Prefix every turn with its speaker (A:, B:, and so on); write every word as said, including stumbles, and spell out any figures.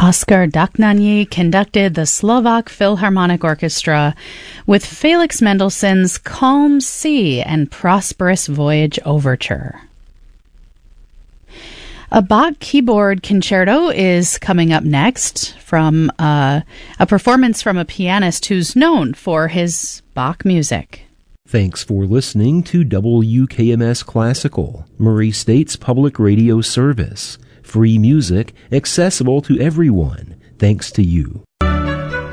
A: Oskar Daknani conducted the Slovak Philharmonic Orchestra with Felix Mendelssohn's Calm Sea and Prosperous Voyage Overture. A Bach keyboard concerto is coming up next from uh, a performance from a pianist who's known for his Bach music.
B: Thanks for listening to W K M S Classical, Murray State's public radio service. Free music accessible to everyone, thanks to you.